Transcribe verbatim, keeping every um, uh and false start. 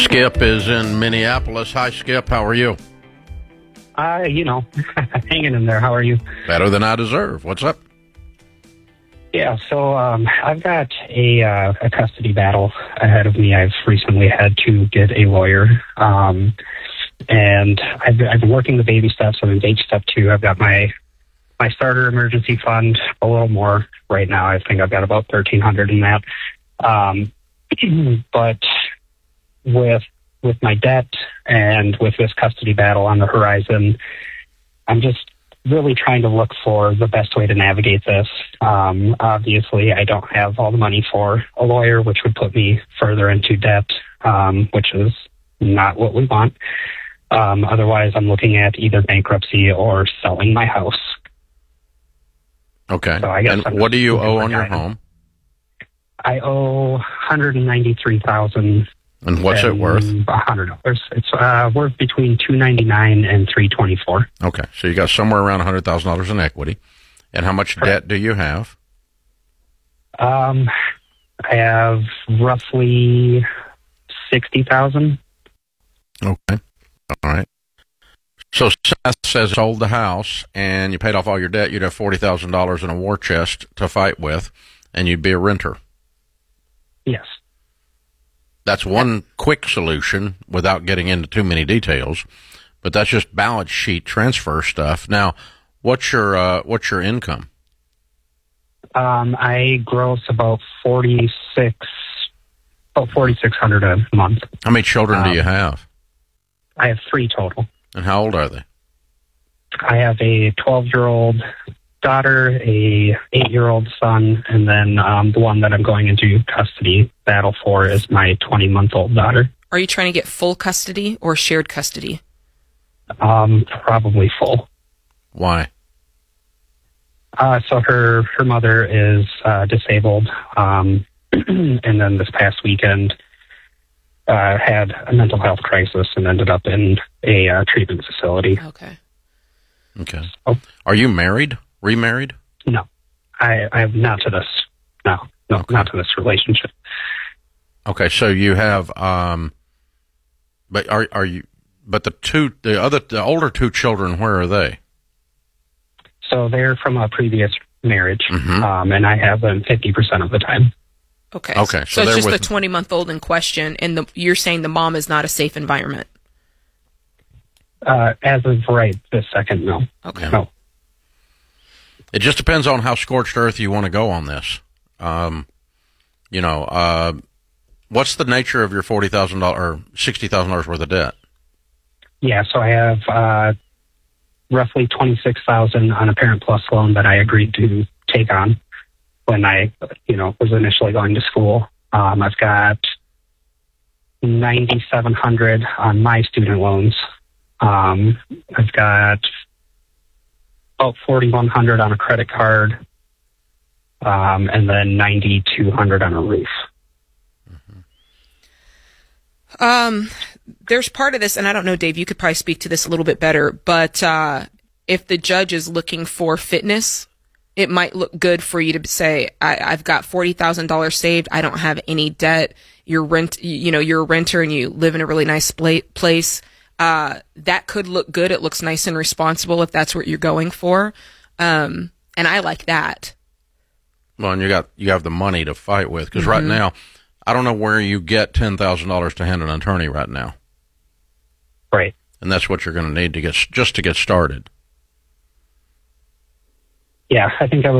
Skip is in Minneapolis. Hi, Skip. How are you? Uh, you know, hanging in there. How are you? Better than I deserve. What's up? Yeah, so um, I've got a, uh, a custody battle ahead of me. I've recently had to get a lawyer, um, and I've, I've been working the baby steps. I'm in stage step two. I've got my my starter emergency fund, a little more right now. I think I've got about thirteen hundred in that. Um, but with with my debt and with this custody battle on the horizon, I'm just really trying to look for the best way to navigate this. Um, obviously, I don't have all the money for a lawyer, which would put me further into debt, um, which is not what we want. Um, otherwise, I'm looking at either bankruptcy or selling my house. Okay. So I guess and I'm what do you owe on your guidance. home? I owe one hundred ninety-three thousand dollars. And what's it worth? one hundred dollars. It's uh, worth between two hundred ninety-nine dollars and three hundred twenty-four dollars. Okay, so you got somewhere around one hundred thousand dollars in equity. And how much Correct. debt do you have? Um, I have roughly sixty thousand dollars. Okay, all right. So Seth says sold the house and you paid off all your debt. You'd have forty thousand dollars in a war chest to fight with, and you'd be a renter. Yes. That's one quick solution without getting into too many details, but that's just balance sheet transfer stuff. Now, what's your uh, what's your income? Um, I gross about forty-six, about forty-six hundred a month. How many children um, do you have? I have three total. And how old are they? I have a twelve-year-old daughter, a eight-year-old son, and then um, the one that I'm going into custody battle for is my twenty-month-old daughter. Are you trying to get full custody or shared custody? Um, probably full. Why? Uh, so her her mother is uh, disabled, um, and then this past weekend uh, had a mental health crisis and ended up in a uh, treatment facility. Okay. Okay. Oh. Are you married? Remarried? No, I I have not to this. No, no, Okay. not to this relationship. Okay, so you have, um, but are are you? But the two, the other, the older two children, where are they? So they're from a previous marriage, Mhm. um, and I have them fifty percent of the time. Okay. Okay, so So, it's they're just with- the twenty-month-old in question, and the, you're saying the mom is not a safe environment. Uh, as of right this second, no. Okay. Yeah. No. It just depends on how scorched earth you want to go on this. Um, you know, uh, what's the nature of your forty thousand dollars or sixty thousand dollars worth of debt? Yeah, so I have uh, roughly twenty-six thousand on a Parent Plus loan that I agreed to take on when I, you know, was initially going to school. Um, I've got ninety-seven hundred on my student loans. Um, I've got about forty-one hundred on a credit card, um, and then ninety-two hundred on a roof. Um, there's part of this, and I don't know, Dave, you could probably speak to this a little bit better, but uh, if the judge is looking for fitness, it might look good for you to say, I, I've got forty thousand dollars saved. I don't have any debt. You're rent, you know, you're a renter and you live in a really nice pla- place. Uh, that could look good. It looks nice and responsible if that's what you're going for. Um, and I like that. Well, and you got you have the money to fight with because right now, I don't know where you get ten thousand dollars to hand an attorney right now, Right. and that's what you're going to need to get just to get started. Yeah, I think I was